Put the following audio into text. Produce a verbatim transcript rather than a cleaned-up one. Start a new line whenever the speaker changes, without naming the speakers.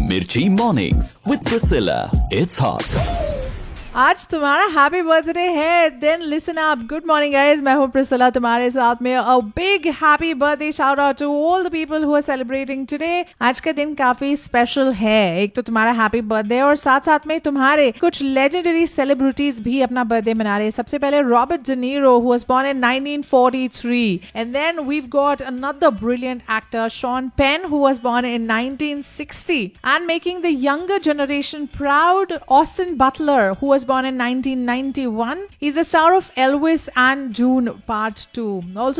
Mirchi Mornings with Priscilla. It's hot.
आज तुम्हारा happy birthday है, then listen up. Good morning guys, मैं हूँ प्रिसिला तुम्हारे साथ में. A big happy birthday shout out to all the people who are celebrating today. आज का दिन काफी स्पेशल है. एक तो तुम्हारा हैप्पी बर्थडे और साथ साथ में तुम्हारे कुछ लेजेंडरी सेलिब्रिटीज भी अपना बर्थडे मना रहे हैं. सबसे पहले Robert De Niro who was born in nineteen forty three, and then we have got another brilliant actor Shawn pen who was born in nineteen sixty, and making the younger generation proud, Austin Butler who was born in nineteen ninety-one. He's the star of Elvis and June Part two. Also